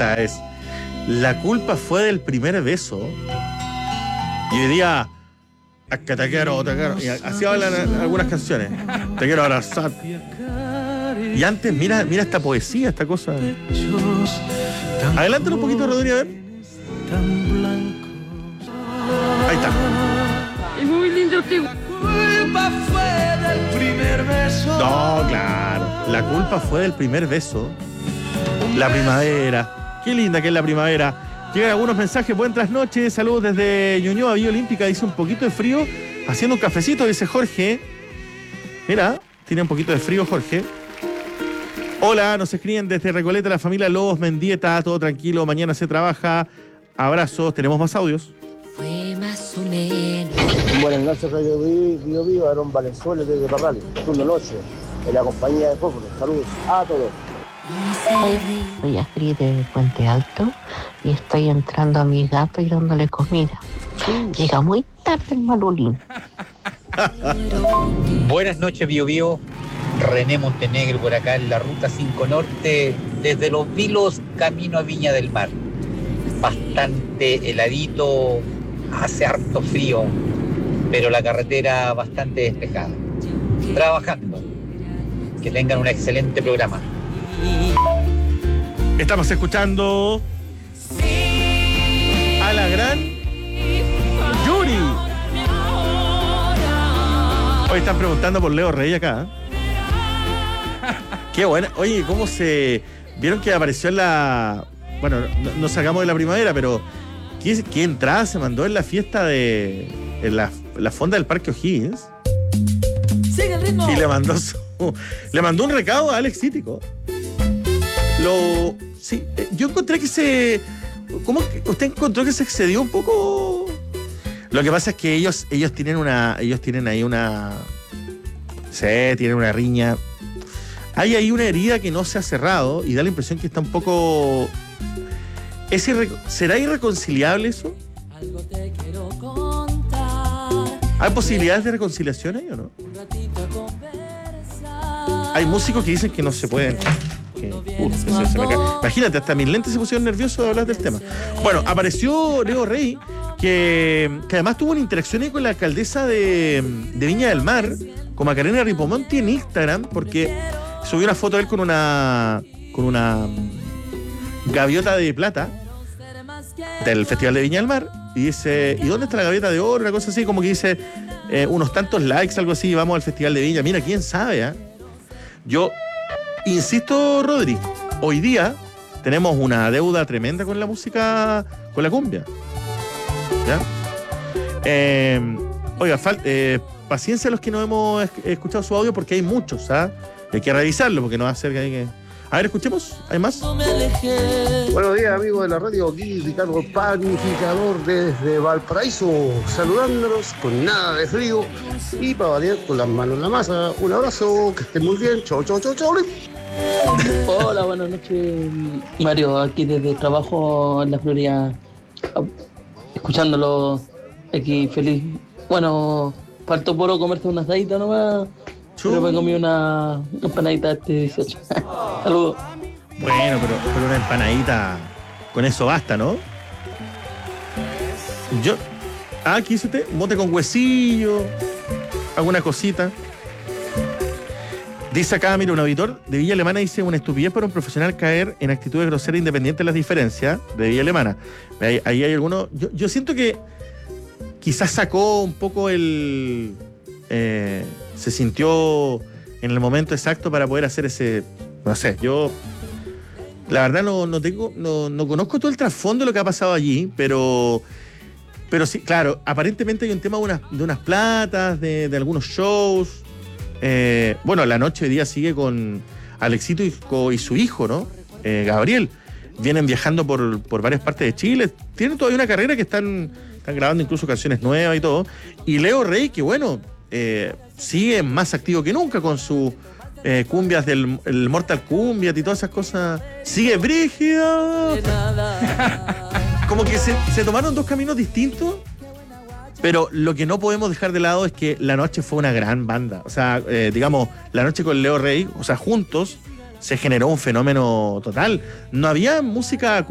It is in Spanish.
esta es: la culpa fue del primer beso. Y hoy día, que te quiero. Y así hablan algunas canciones. Te quiero abrazar. Y antes, mira esta poesía, esta cosa. Adelántalo un poquito, Rodrigo, a ver. Ahí está. Es muy lindo este. Culpa fue del primer beso. No, claro. La culpa fue del primer beso. La primavera. Qué linda que es la primavera. Llegan algunos mensajes. Buenas noches. Saludos desde Ñuñoa, Villa Olímpica. Dice un poquito de frío. Haciendo un cafecito, dice Jorge. Mira, tiene un poquito de frío, Jorge. Hola, nos escriben desde Recoleta, la familia Lobos, Mendieta. Todo tranquilo. Mañana se trabaja. Abrazos. Tenemos más audios. Fue más o menos. Buenas noches, Radio Bio Bio, Aarón Valenzuela desde Parrales, turno noche, en la compañía de fútbol. Saludos a todos. Soy Astrid de Puente Alto y estoy entrando a mi gato y dándole comida. Llega muy tarde el malulín. Buenas noches, Bio Bio. René Montenegro por acá en la Ruta 5 Norte, desde Los Vilos, camino a Viña del Mar. Bastante heladito, hace harto frío, pero la carretera bastante despejada. Trabajando. Que tengan un excelente programa. Estamos escuchando a la gran Yuri. Hoy están preguntando por Leo Rey acá. Qué buena. Oye, ¿cómo se... ¿Vieron que apareció en la... Bueno, no sacamos de la primavera, pero ¿qué entrada se mandó en la fiesta de... en la fonda del Parque O'Higgins? Sigue el ritmo. Y le mandó un recado a Alex Cítico. Sí, yo encontré que ¿cómo que usted encontró que se excedió un poco? Lo que pasa es que ellos tienen ahí una... Sí, tienen una riña. Hay ahí una herida que no se ha cerrado y da la impresión que está un poco... ¿Será irreconciliable eso? ¿Hay posibilidades de reconciliación ahí o no? Hay músicos que dicen que no se pueden. Se me cae. Imagínate, hasta mis lentes se pusieron nerviosos de hablar del tema. Bueno, apareció Leo Rey, que además tuvo una interacción ahí con la alcaldesa de Viña del Mar, con Macarena Ripomonti en Instagram, porque subió una foto de él con una gaviota de plata del Festival de Viña del Mar, y dice, ¿y dónde está la gaviota de oro? Una cosa así, como que dice, unos tantos likes, algo así, vamos al Festival de Viña. Mira, quién sabe, ¿eh? Yo insisto, Rodri, hoy día tenemos una deuda tremenda con la música, con la cumbia. ¿Ya? Oiga, paciencia a los que no hemos escuchado su audio, porque hay muchos, ¿ah? Hay que revisarlo, porque no va a ser que hay que... A ver, escuchemos, ¿hay más? Buenos días, amigos de la radio, aquí Ricardo Panificador desde Valparaíso, saludándolos con nada de frío y para variar con las manos en la masa. Un abrazo, que estén muy bien, chau, chau, chau, chau. Hola, buenas noches, Mario, aquí desde el trabajo en la Florida, escuchándolo aquí feliz. Bueno, faltó por comerse una asadita nomás, pero me comí una empanadita este 18. Saludos. Bueno, pero una empanadita, con eso basta, ¿no? ¿Qué hizo usted? Un mote con huesillo, alguna cosita. Dice acá, mira, un auditor de Villa Alemana dice: una estupidez para un profesional caer en actitudes groseras independientes de las diferencias de Villa Alemana. Ahí hay algunos... Yo siento que quizás sacó un poco se sintió en el momento exacto para poder hacer ese... No sé, yo... La verdad no conozco todo el trasfondo de lo que ha pasado allí, pero sí, claro, aparentemente hay un tema de unas platas, de algunos shows. Bueno, la noche de día sigue con Alexito y su hijo, ¿no? Gabriel. Vienen viajando por varias partes de Chile. Tienen todavía una carrera que están grabando incluso canciones nuevas y todo. Y Leo Rey, que bueno, sigue más activo que nunca con sus cumbias el Mortal Kombat y todas esas cosas. Sigue brígido. Como que se tomaron dos caminos distintos. Pero lo que no podemos dejar de lado es que La Noche fue una gran banda. O sea, digamos, La Noche con Leo Rey, o sea, juntos, se generó un fenómeno total. No había música